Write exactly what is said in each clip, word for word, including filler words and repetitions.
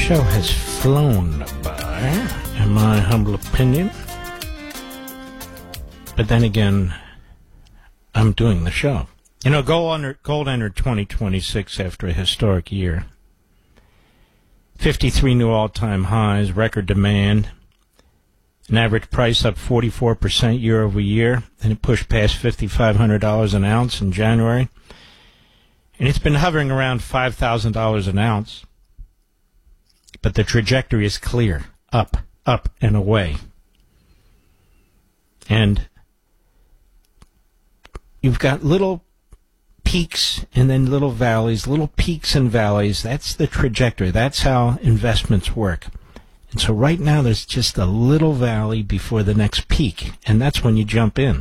show has flown by, in my humble opinion. But then again, I'm doing the show. You know, gold, under, gold entered twenty twenty-six after a historic year. fifty-three new all-time highs, record demand, an average price up forty-four percent year over year, and it pushed past five thousand five hundred dollars an ounce in January. And it's been hovering around five thousand dollars an ounce. But the trajectory is clear, up, up, and away. And you've got little peaks and then little valleys, little peaks and valleys. That's the trajectory. That's how investments work. And so right now there's just a little valley before the next peak, and that's when you jump in.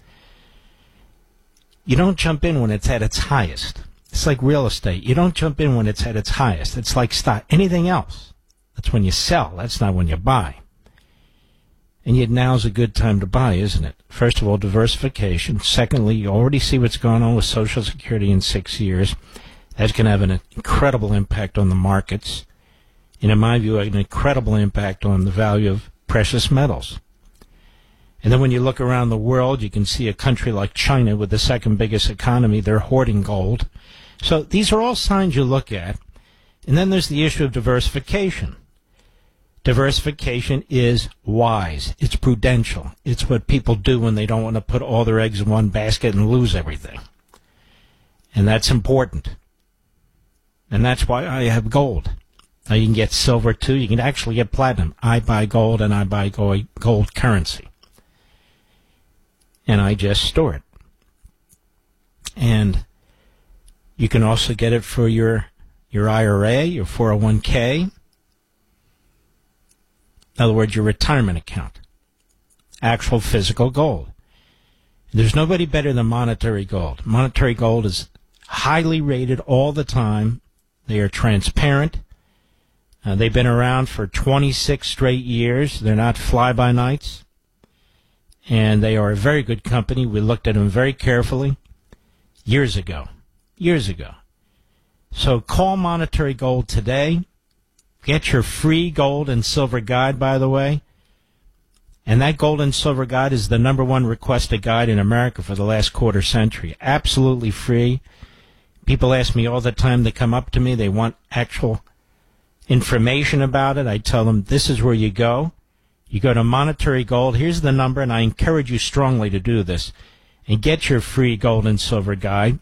You don't jump in when it's at its highest. It's like real estate. You don't jump in when it's at its highest. It's like stock. Anything else, that's when you sell. That's not when you buy. And yet now's a good time to buy, isn't it? First of all, diversification. Secondly, you already see what's going on with Social Security in six years. That's going to have an incredible impact on the markets. And in my view, an incredible impact on the value of precious metals. And then when you look around the world, you can see a country like China with the second biggest economy. They're hoarding gold. So these are all signs you look at. And then there's the issue of diversification. Diversification is wise. It's prudential. It's what people do when they don't want to put all their eggs in one basket and lose everything. And that's important. And that's why I have gold. Now you can get silver too. You can actually get platinum. I buy gold and I buy gold currency. And I just store it. And you can also get it for your your I R A, your four oh one k. In other words, your retirement account. Actual physical gold. There's nobody better than Monetary Gold. Monetary Gold is highly rated all the time. They are transparent. Uh, they've been around for twenty-six straight years. They're not fly-by-nights. And they are a very good company. We looked at them very carefully years ago. Years ago. So call Monetary Gold today. Get your free gold and silver guide, by the way. And that gold and silver guide is the number one requested guide in America for the last quarter century. Absolutely free. People ask me all the time. They come up to me. They want actual information about it. I tell them this is where you go. You go to Monetary Gold. Here's the number, and I encourage you strongly to do this. And get your free gold and silver guide.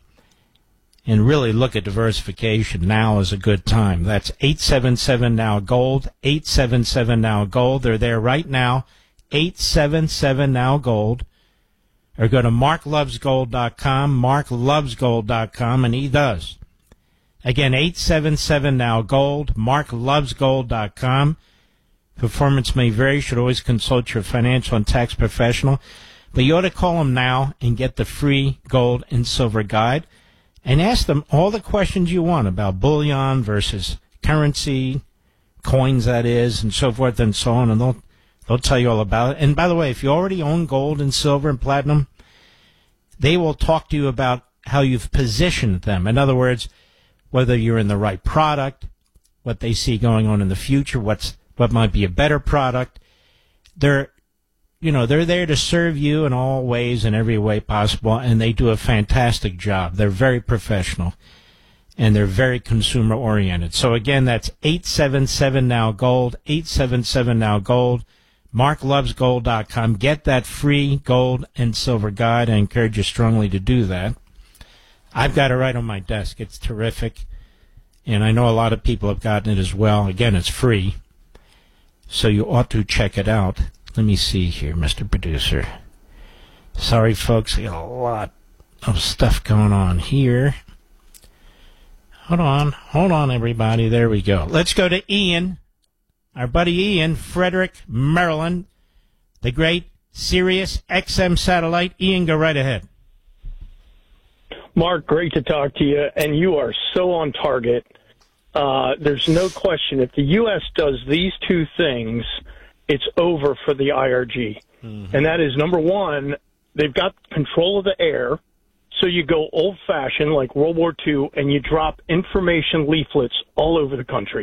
And really look at diversification. Now is a good time. That's eight seven seven now gold, eight seven seven now gold. They're there right now, eight seven seven now gold. Or go to mark loves gold dot com, mark loves gold dot com, and he does. Again, eight seven seven now gold, mark loves gold dot com. Performance may vary. You should always consult your financial and tax professional. But you ought to call them now and get the free gold and silver guide. And ask them all the questions you want about bullion versus currency, coins that is, and so forth and so on, and they'll they'll tell you all about it. And by the way, if you already own gold and silver and platinum, they will talk to you about how you've positioned them. In other words, whether you're in the right product, what they see going on in the future, what's what might be a better product. They're You know, they're there to serve you in all ways, in every way possible, and they do a fantastic job. They're very professional, and they're very consumer-oriented. So, again, that's eight seven seven now gold, eight seven seven now gold, mark loves gold dot com. Get that free gold and silver guide. I encourage you strongly to do that. I've got it right on my desk. It's terrific, and I know a lot of people have gotten it as well. Again, it's free, so you ought to check it out. Let me see here, Mister Producer. Sorry, folks, I got a lot of stuff going on here. Hold on. Hold on, everybody. There we go. Let's go to Ian. Our buddy Ian, Frederick, Maryland. The great Sirius X M satellite. Ian, go right ahead. Mark, great to talk to you, and you are so on target. Uh, there's no question. If the U S does these two things, it's over for the I R G. Mm-hmm. And that is, number one, they've got control of the air, so you go old-fashioned like World War Two, and you drop information leaflets all over the country.